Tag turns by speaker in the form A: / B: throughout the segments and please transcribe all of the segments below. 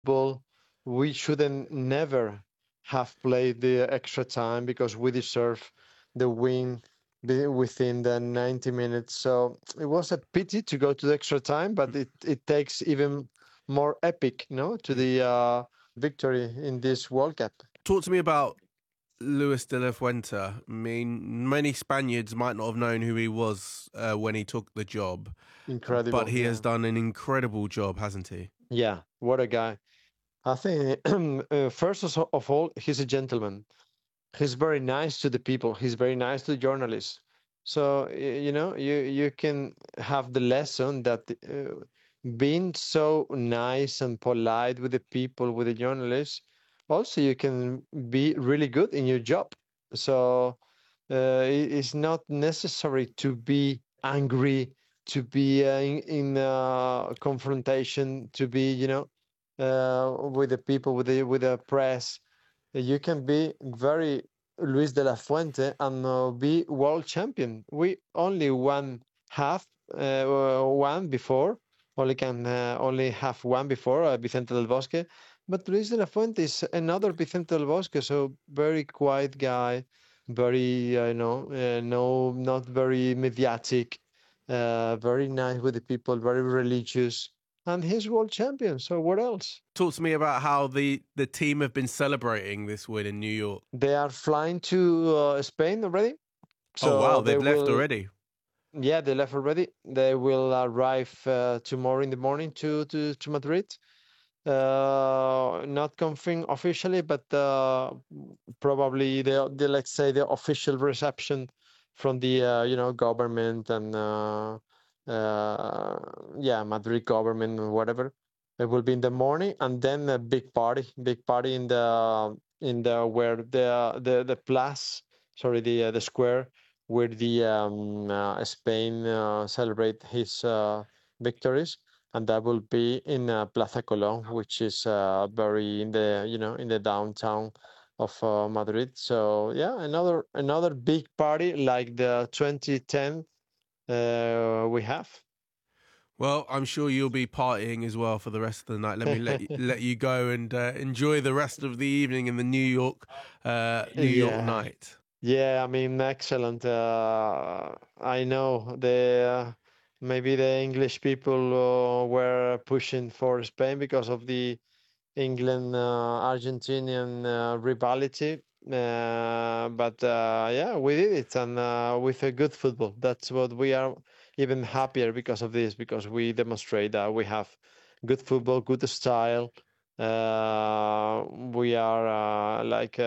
A: football, we shouldn't never have played the extra time because we deserve the win within the 90 minutes. So it was a pity to go to the extra time, but it takes even more epic, to the victory in this World Cup.
B: Talk to me about Luis de la Fuente. I mean, many Spaniards might not have known who he was when he took the job.
A: Incredible.
B: But he has done an incredible job, hasn't he?
A: Yeah, what a guy. I think, first of all, he's a gentleman. He's very nice to the people. He's very nice to journalists. So, you can have the lesson that being so nice and polite with the people, with the journalists, also you can be really good in your job. So it's not necessary to be angry, to be in confrontation, to be, with the people, with the press. You can be very Luis de la Fuente and be world champion. We only one before, only have one before Vicente del Bosque, but Luis de la Fuente is another Vicente del Bosque, so very quiet guy, very no, not very mediatic, very nice with the people, very religious, and he's world champion. So what else?
B: Talk to me about how the team have been celebrating this win in New York.
A: They are flying to Spain already.
B: So wow, they've left already.
A: Yeah, they left already. They will arrive tomorrow in the morning to Madrid. Not confirmed officially, but probably the let's say the official reception from the government and Madrid government or whatever. It will be in the morning, and then a big party in the where the place, sorry, the square where the Spain celebrate his victories, and that will be in Plaza Colón, which is very in the in the downtown of Madrid. So yeah, another big party like the 2010 we have.
B: Well, I'm sure you'll be partying as well for the rest of the night. Let me let you go and enjoy the rest of the evening in the New York night.
A: Yeah, I mean, excellent. I know maybe the English people were pushing for Spain because of the England Argentinian rivalry. But yeah, we did it, and with a good football. That's what we are even happier because of this, because we demonstrate that we have good football, good style. We are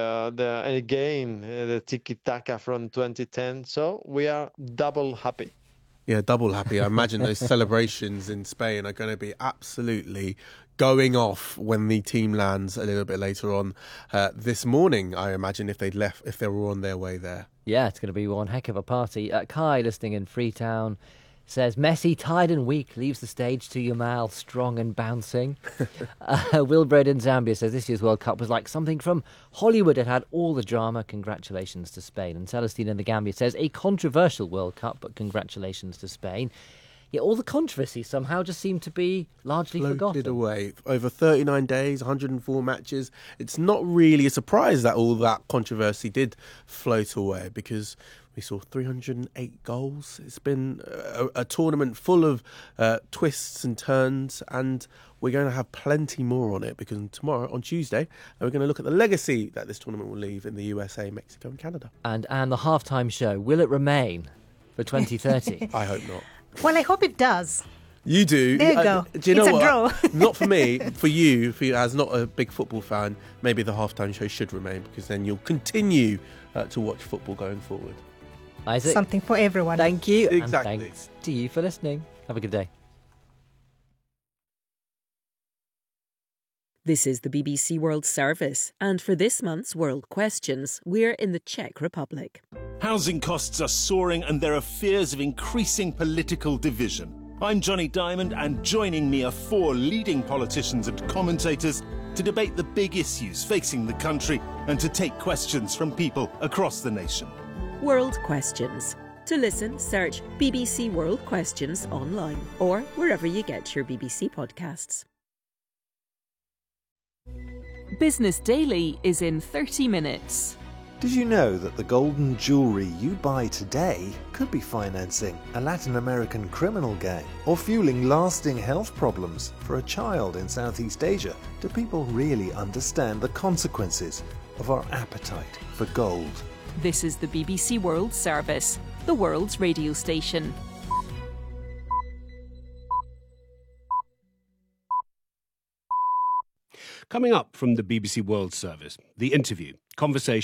A: the tiki taka from 2010. So we are double happy.
B: Yeah, double happy. I imagine those celebrations in Spain are going to be absolutely going off when the team lands a little bit later on this morning. I imagine if they were on their way there.
C: Yeah, it's going to be one heck of a party. Kai, listening in Freetown, says Messi, tired and weak, leaves the stage to Yamal, strong and bouncing. Wilbred in Zambia says this year's World Cup was like something from Hollywood. It had all the drama. Congratulations to Spain. And Celestine in the Gambia says a controversial World Cup, but congratulations to Spain. Yeah, all the controversy somehow just seemed to be largely forgotten.
B: Floated away. Over 39 days, 104 matches. It's not really a surprise that all that controversy did float away, because we saw 308 goals. It's been a tournament full of twists and turns, and we're going to have plenty more on it, because tomorrow, on Tuesday, we're going to look at the legacy that this tournament will leave in the USA, Mexico and Canada.
C: And the halftime show, will it remain for 2030?
B: I hope not.
D: Well, I hope it does.
B: You do.
D: There you go.
B: Do you know
D: it's a draw.
B: Not for me. For you as not a big football fan, maybe the halftime show should remain, because then you'll continue to watch football going forward.
C: Isaac,
D: something for everyone.
C: Thank you.
B: Exactly.
C: And thanks to you for listening. Have a good day.
E: This is the BBC World Service, and for this month's World Questions, we're in the Czech Republic.
F: Housing costs are soaring, and there are fears of increasing political division. I'm Johnny Diamond, and joining me are four leading politicians and commentators to debate the big issues facing the country and to take questions from people across the nation.
E: World Questions. To listen, search BBC World Questions online or wherever you get your BBC podcasts. Business Daily is in 30 minutes.
G: Did you know that the golden jewellery you buy today could be financing a Latin American criminal gang or fueling lasting health problems for a child in Southeast Asia? Do people really understand the consequences of our appetite for gold?
E: This is the BBC World Service, the world's radio station.
H: Coming up from the BBC World Service, the interview, conversation